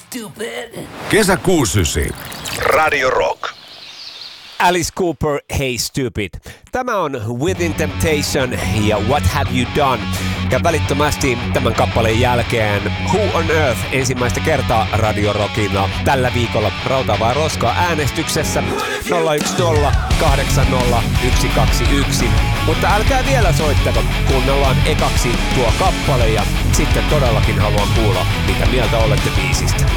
stupid. Kesä 69. Radio Rock. Alice Cooper, Hey Stupid. Tämä on Within Temptation ja What Have You Done? Ja välittömästi tämän kappaleen jälkeen Who on Earth ensimmäistä kertaa Radio Rockina. Tällä viikolla Rautavaa roskaa äänestyksessä 010 80 121. Mutta älkää vielä soittako, kuunnellaan ekaksi tuo kappale ja sitten todellakin haluan kuulla, mitä mieltä olette biisistä.